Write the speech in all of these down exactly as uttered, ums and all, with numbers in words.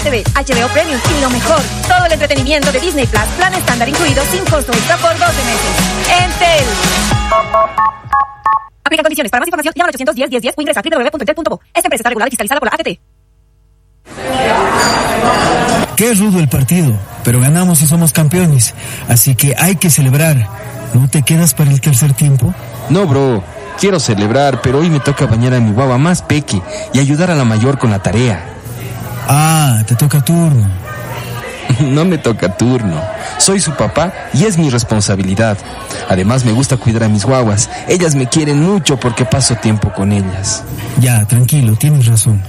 T V, H B O Premium y lo mejor, todo el entretenimiento de Disney Plus, plan estándar incluido sin costo extra por doce meses. Entel. Aplica condiciones. Para más información, llama al ochocientos diez, diez, diez o ingresa a doble u doble u doble u punto entel punto bo. Esta empresa está regulada y fiscalizada por la A T T. Qué rudo el partido, pero ganamos y somos campeones, así que hay que celebrar. ¿No te quedas para el tercer tiempo? No, bro, quiero celebrar, pero hoy me toca bañar a mi guagua más peque y ayudar a la mayor con la tarea. Ah, te toca turno. No me toca turno, soy su papá y es mi responsabilidad. Además me gusta cuidar a mis guaguas, ellas me quieren mucho porque paso tiempo con ellas. Ya, tranquilo, tienes razón.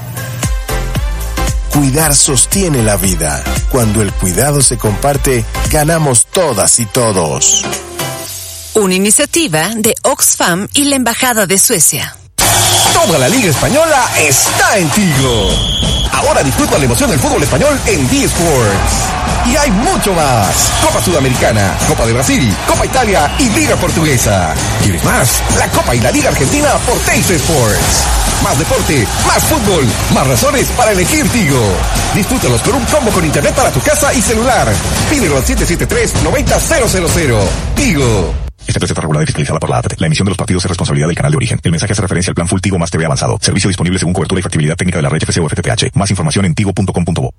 Cuidar sostiene la vida. Cuando el cuidado se comparte, ganamos todas y todos. Una iniciativa de Oxfam y la Embajada de Suecia. Toda la Liga Española está en Tigo. Ahora disfruta la emoción del fútbol español en D-Sports. Y hay mucho más. Copa Sudamericana, Copa de Brasil, Copa Italia y Liga Portuguesa. ¿Quieres más? La Copa y la Liga Argentina por Teis Sports. Más deporte, más fútbol, más razones para elegir Tigo. Disfrútalos con un combo con internet para tu casa y celular. Pídelo al siete siete tres, nueve cero cero cero. Tigo. Esta empresa está regulada y fiscalizada por la A T T. La emisión de los partidos es responsabilidad del canal de origen. El mensaje hace referencia al plan Full Tigo más T V avanzado. Servicio disponible según cobertura y factibilidad técnica de la red F C o F T T H. Más información en tigo punto com punto bo.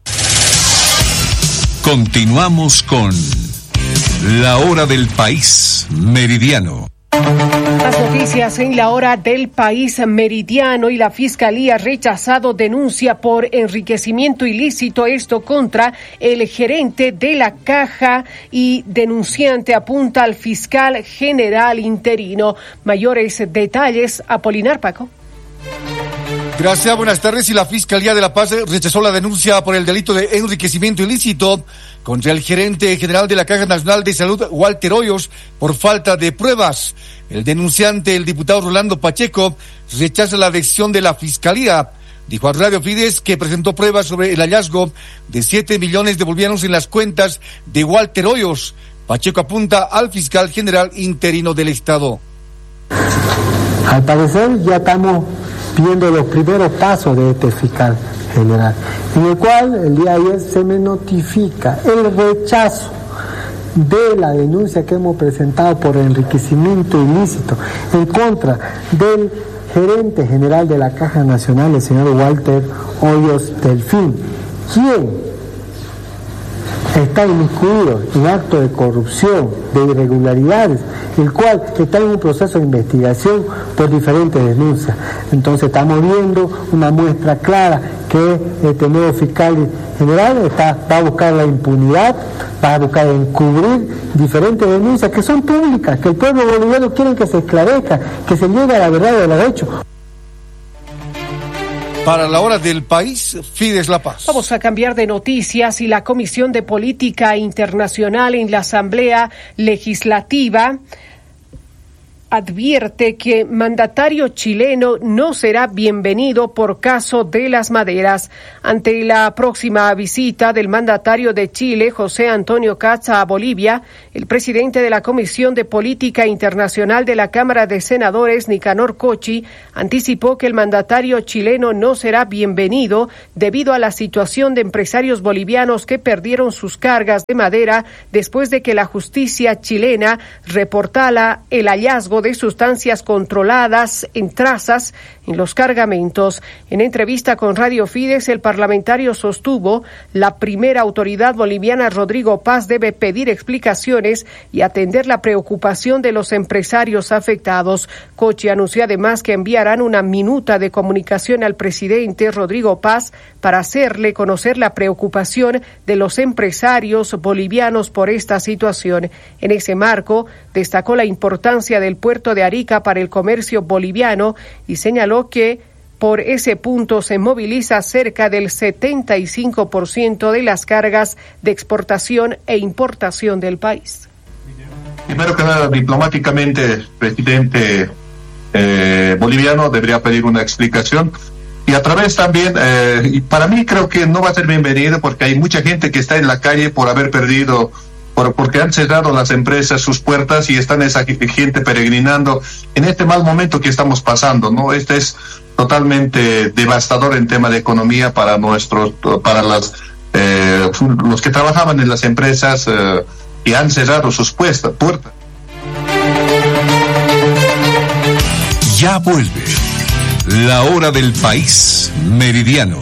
Continuamos con La Hora del País Meridiano. Las noticias en La Hora del País Meridiano. Y la Fiscalía ha rechazado denuncia por enriquecimiento ilícito, esto contra el gerente de la Caja, y denunciante apunta al fiscal general interino. Mayores detalles, Apolinar Paco. Gracias, buenas tardes. Y la Fiscalía de La Paz rechazó la denuncia por el delito de enriquecimiento ilícito contra el gerente general de la Caja Nacional de Salud, Walter Hoyos, por falta de pruebas. El denunciante, el diputado Rolando Pacheco, rechaza la decisión de la Fiscalía. Dijo a Radio Fides que presentó pruebas sobre el hallazgo de siete millones de bolivianos en las cuentas de Walter Hoyos. Pacheco apunta al fiscal general interino del Estado. Al parecer ya estamos viendo los primeros pasos de este fiscal general, en el cual el día de ayer se me notifica el rechazo de la denuncia que hemos presentado por enriquecimiento ilícito en contra del gerente general de la Caja Nacional, el señor Walter Hoyos Delfín, quien está inmiscuido en actos de corrupción, de irregularidades, el cual está en un proceso de investigación por diferentes denuncias. Entonces estamos viendo una muestra clara que este nuevo fiscal general está, va a buscar la impunidad, va a buscar encubrir diferentes denuncias que son públicas, que el pueblo boliviano quiere que se esclarezca, que se llegue a la verdad de los hechos. Para La Hora del País, Fides La Paz. Vamos a cambiar de noticias. Y la Comisión de Política Internacional en la Asamblea Legislativa advierte que mandatario chileno no será bienvenido por caso de las maderas. Ante la próxima visita del mandatario de Chile, José Antonio Kast, a Bolivia, el presidente de la Comisión de Política Internacional de la Cámara de Senadores, Nicanor Cochi, anticipó que el mandatario chileno no será bienvenido debido a la situación de empresarios bolivianos que perdieron sus cargas de madera después de que la justicia chilena reportara el hallazgo de sustancias controladas en trazas en los cargamentos. En entrevista con Radio Fides, el parlamentario sostuvo la primera autoridad boliviana, Rodrigo Paz, debe pedir explicaciones y atender la preocupación de los empresarios afectados. Cochi anunció además que enviarán una minuta de comunicación al presidente Rodrigo Paz para hacerle conocer la preocupación de los empresarios bolivianos por esta situación. En ese marco, destacó la importancia del puerto de Arica para el comercio boliviano y señaló que por ese punto se moviliza cerca del setenta y cinco por ciento de las cargas de exportación e importación del país. Primero que nada, diplomáticamente, el presidente eh, boliviano debería pedir una explicación. Y a través también, eh, y para mí creo que no va a ser bienvenido porque hay mucha gente que está en la calle por haber perdido por, porque han cerrado las empresas sus puertas y están esa gente peregrinando en este mal momento que estamos pasando, ¿no? Este es totalmente devastador en tema de economía para nuestros, para las eh, los que trabajaban en las empresas eh, y han cerrado sus puertas. Ya vuelve la hora del país meridiano.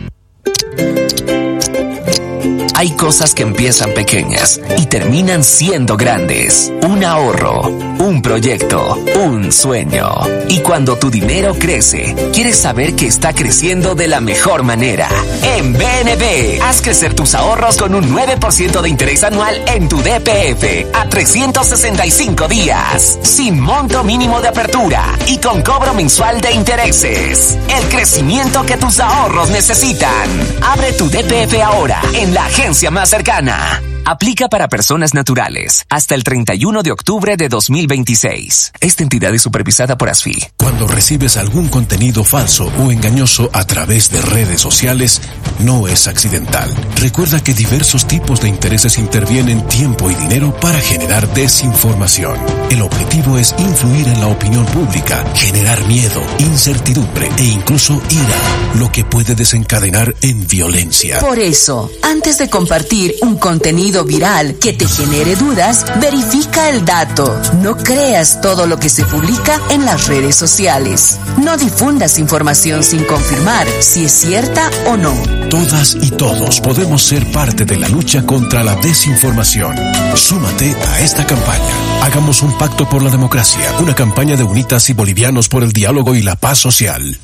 Hay cosas que empiezan pequeñas y terminan siendo grandes. Un ahorro, un proyecto, un sueño. Y cuando tu dinero crece, quieres saber que está creciendo de la mejor manera. En B N B, haz crecer tus ahorros con un nueve por ciento de interés anual en tu D P F a trescientos sesenta y cinco días, sin monto mínimo de apertura y con cobro mensual de intereses. El crecimiento que tus ahorros necesitan. Abre tu D P F ahora en la agencia más cercana. Aplica para personas naturales hasta el treinta y uno de octubre de dos mil veintiséis. Esta entidad es supervisada por ASFI. Cuando recibes algún contenido falso o engañoso a través de redes sociales, no es accidental. Recuerda que diversos tipos de intereses intervienen tiempo y dinero para generar desinformación. El objetivo es influir en la opinión pública, generar miedo, incertidumbre e incluso ira, lo que puede desencadenar en violencia. Por eso, antes de compartir un contenido viral que te genere dudas, verifica el dato. No creas todo lo que se publica en las redes sociales. No difundas información sin confirmar si es cierta o no. Todas y todos podemos ser parte de la lucha contra la desinformación. Súmate a esta campaña. Hagamos un pacto por la democracia, una campaña de Unitas y Bolivianos por el diálogo y la paz social.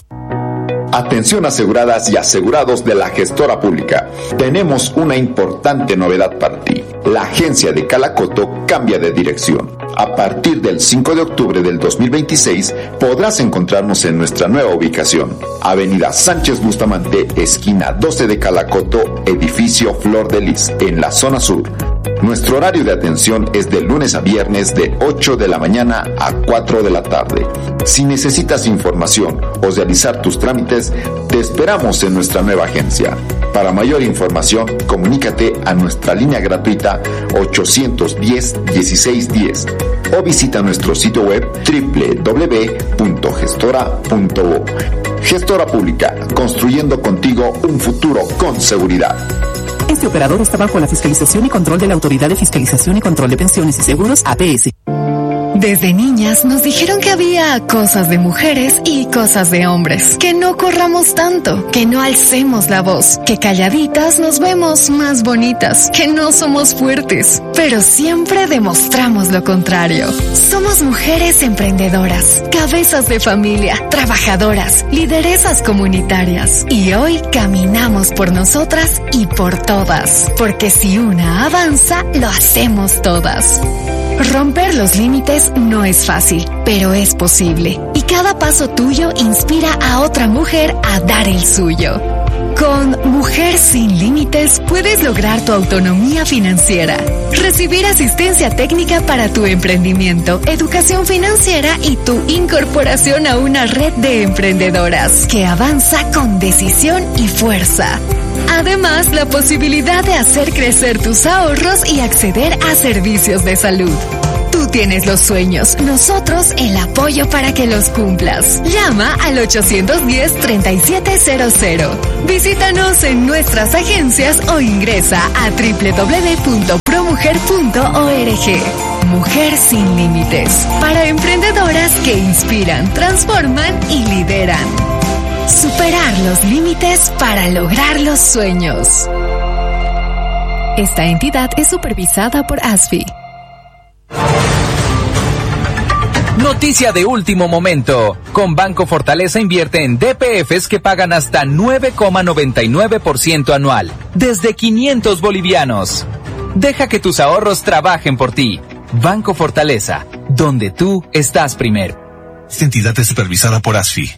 Atención aseguradas y asegurados de la gestora pública. Tenemos una importante novedad para ti. La agencia de Calacoto cambia de dirección. A partir del cinco de octubre del dos mil veintiséis podrás encontrarnos en nuestra nueva ubicación. Avenida Sánchez Bustamante, esquina doce de Calacoto, edificio Flor de Lis, en la zona sur. Nuestro horario de atención es de lunes a viernes de ocho de la mañana a cuatro de la tarde. Si necesitas información o realizar tus trámites, te esperamos en nuestra nueva agencia. Para mayor información, comunícate a nuestra línea gratuita ochocientos diez, dieciséis diez o visita nuestro sitio web doble u doble u doble u punto gestora punto bo. Gestora Pública, construyendo contigo un futuro con seguridad. Este operador está bajo la fiscalización y control de la Autoridad de Fiscalización y Control de Pensiones y Seguros, A P S. Desde niñas nos dijeron que había cosas de mujeres y cosas de hombres. Que no corramos tanto, que no alcemos la voz, que calladitas nos vemos más bonitas, que no somos fuertes, pero siempre demostramos lo contrario. Somos mujeres emprendedoras, cabezas de familia, trabajadoras, lideresas comunitarias. Y hoy caminamos por nosotras y por todas, porque si una avanza, lo hacemos todas. Romper los límites no es fácil, pero es posible. Y cada paso tuyo inspira a otra mujer a dar el suyo. Con Mujer Sin Límites puedes lograr tu autonomía financiera, recibir asistencia técnica para tu emprendimiento, educación financiera y tu incorporación a una red de emprendedoras que avanza con decisión y fuerza. Además, la posibilidad de hacer crecer tus ahorros y acceder a servicios de salud. Tú tienes los sueños, nosotros el apoyo para que los cumplas. Llama al ochocientos diez, treinta y siete cero cero. Visítanos en nuestras agencias o ingresa a doble u doble u doble u punto promujer punto org. Mujer Sin Límites, para emprendedoras que inspiran, transforman y lideran. Superar los límites para lograr los sueños. Esta entidad es supervisada por ASFI. Noticia de último momento. Con Banco Fortaleza invierte en D P Fs que pagan hasta nueve coma noventa y nueve por ciento anual, desde quinientos bolivianos. Deja que tus ahorros trabajen por ti. Banco Fortaleza, donde tú estás primero. Esta entidad es supervisada por ASFI.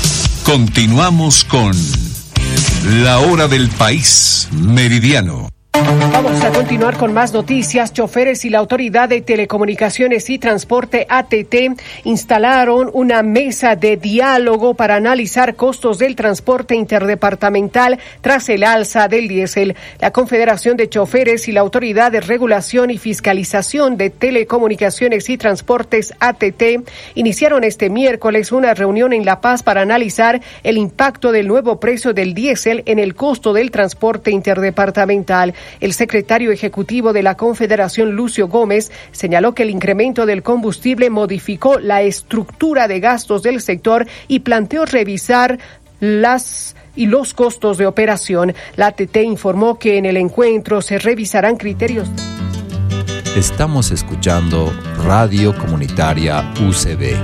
Continuamos con La Hora del País Meridiano. Vamos a continuar con más noticias. Choferes y la Autoridad de Telecomunicaciones y Transporte A T T instalaron una mesa de diálogo para analizar costos del transporte interdepartamental tras el alza del diésel. La Confederación de Choferes y la Autoridad de Regulación y Fiscalización de Telecomunicaciones y Transportes A T T iniciaron este miércoles una reunión en La Paz para analizar el impacto del nuevo precio del diésel en el costo del transporte interdepartamental. El secretario ejecutivo de la Confederación, Lucio Gómez, señaló que el incremento del combustible modificó la estructura de gastos del sector y planteó revisar las y los costos de operación. La A T T informó que en el encuentro se revisarán criterios. Estamos escuchando Radio Comunitaria U C B.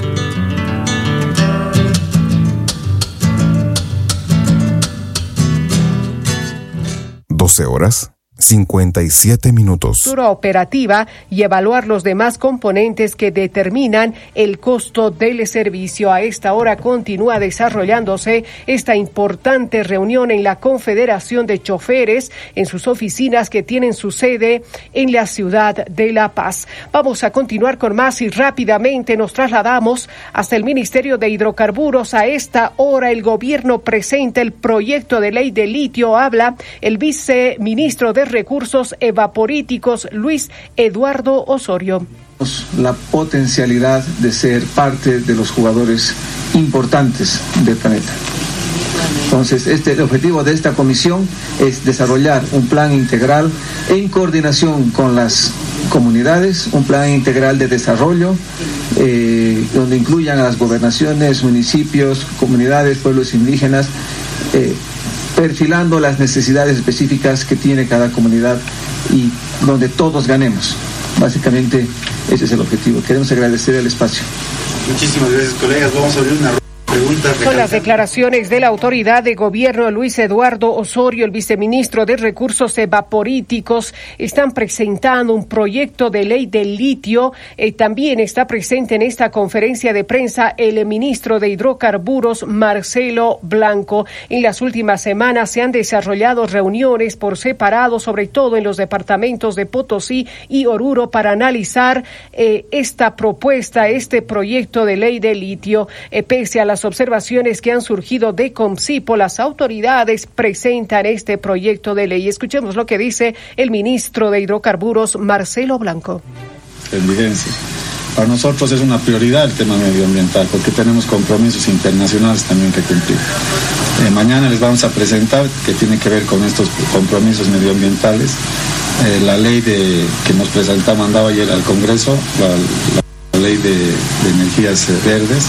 doce horas, cincuenta y siete minutos. Estructura operativa y evaluar los demás componentes que determinan el costo del servicio. A esta hora continúa desarrollándose esta importante reunión en la Confederación de Choferes en sus oficinas que tienen su sede en la ciudad de La Paz. Vamos a continuar con más y rápidamente nos trasladamos hasta el Ministerio de Hidrocarburos. A esta hora el gobierno presenta el proyecto de ley de litio. Habla el viceministro de Recursos Evaporíticos, Luis Eduardo Osorio. La potencialidad de ser parte de los jugadores importantes del planeta. Entonces, este, el objetivo de esta comisión es desarrollar un plan integral en coordinación con las comunidades, un plan integral de desarrollo, eh, donde incluyan a las gobernaciones, municipios, comunidades, pueblos indígenas, eh, perfilando las necesidades específicas que tiene cada comunidad y donde todos ganemos. Básicamente ese es el objetivo. Queremos agradecer el espacio. Muchísimas gracias, colegas. Vamos a abrir una pregunta. Con las declaraciones de la autoridad de gobierno, Luis Eduardo Osorio, el viceministro de Recursos Evaporíticos, están presentando un proyecto de ley del litio. Eh, también está presente en esta conferencia de prensa el ministro de Hidrocarburos, Marcelo Blanco. En las últimas semanas se han desarrollado reuniones por separado, sobre todo en los departamentos de Potosí y Oruro, para analizar eh, esta propuesta, este proyecto de ley de litio. Eh, pese a las observaciones que han surgido de Comcipo, las autoridades presentan este proyecto de ley. Escuchemos lo que dice el ministro de Hidrocarburos, Marcelo Blanco. En vigencia. Para nosotros es una prioridad el tema medioambiental porque tenemos compromisos internacionales también que cumplir. Eh, mañana les vamos a presentar, que tiene que ver con estos compromisos medioambientales, eh, la ley de que nos presentó, mandaba ayer al Congreso, la, la ley de, de energías verdes,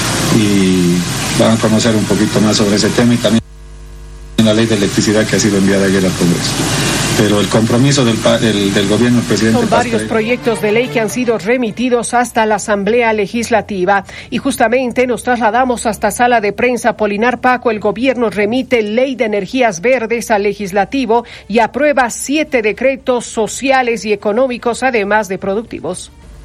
y van a conocer un poquito más sobre ese tema y también la ley de electricidad que ha sido enviada ayer al Congreso. Pero el compromiso del, del, del gobierno del presidente... Son varios proyectos de ley que han sido remitidos hasta la Asamblea Legislativa. Y justamente nos trasladamos hasta sala de prensa. Polinar Paco, el gobierno remite ley de energías verdes al Legislativo y aprueba siete decretos sociales y económicos, además de productivos.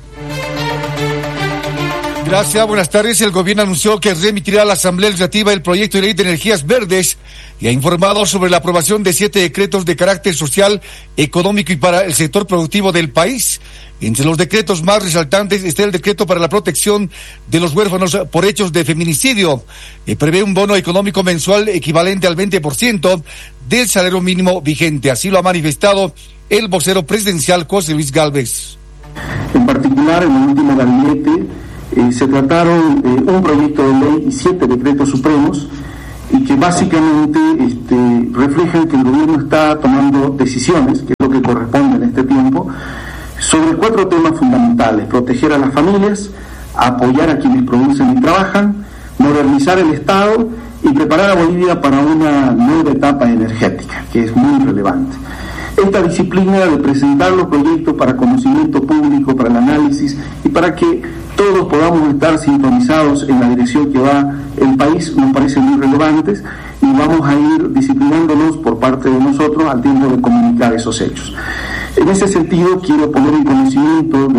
Gracias, buenas tardes. El gobierno anunció que remitirá a la Asamblea Legislativa el proyecto de ley de energías verdes y ha informado sobre la aprobación de siete decretos de carácter social, económico y para el sector productivo del país. Entre los decretos más resaltantes está el decreto para la protección de los huérfanos por hechos de feminicidio. Eh, prevé un bono económico mensual equivalente al veinte por ciento del salario mínimo vigente. Así lo ha manifestado el vocero presidencial José Luis Gálvez. En particular, en el último gabinete, Eh, se trataron eh, un proyecto de ley y siete decretos supremos y que básicamente este, reflejan que el gobierno está tomando decisiones, que es lo que corresponde en este tiempo, sobre cuatro temas fundamentales: proteger a las familias, apoyar a quienes producen y trabajan, modernizar el Estado y preparar a Bolivia para una nueva etapa energética, que es muy relevante. Esta disciplina de presentar los proyectos para conocimiento público, para el análisis y para que todos podamos estar sintonizados en la dirección que va el país, nos parece muy relevantes y vamos a ir disciplinándonos por parte de nosotros al tiempo de comunicar esos hechos. En ese sentido, quiero poner en conocimiento de